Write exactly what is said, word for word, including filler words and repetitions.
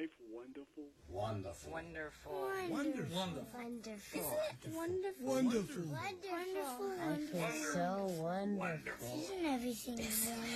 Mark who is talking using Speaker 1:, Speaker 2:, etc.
Speaker 1: life wonderful?
Speaker 2: Wonderful.
Speaker 3: Wonderful.
Speaker 4: Wonderful.
Speaker 5: Wonderful.
Speaker 4: Wonderful.
Speaker 5: Isn't it wonderful?
Speaker 4: Wonderful.
Speaker 5: Wonderful.
Speaker 4: I feel so wonderful.
Speaker 5: Isn't everything wonderful?